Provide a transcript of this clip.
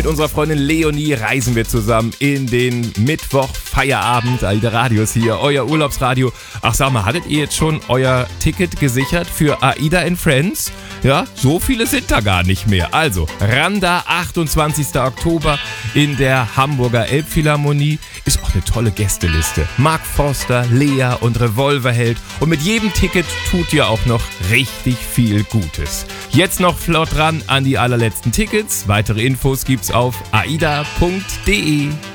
Mit unserer Freundin Leonie reisen wir zusammen in den Mittwoch-Feierabend. AIDA Radio ist hier, euer Urlaubsradio. Ach, sag mal, hattet ihr jetzt schon euer Ticket gesichert für AIDA and Friends? Ja, so viele sind da gar nicht mehr. Also, Randa, 28. Oktober in der Hamburger Elbphilharmonie. Ist auch eine tolle Gästeliste. Mark Forster, Lea und Revolverheld. Und mit jedem Ticket tut ihr auch noch richtig viel Gutes. Jetzt noch flott ran an die allerletzten Tickets. Weitere Infos gibt's auf aida.de.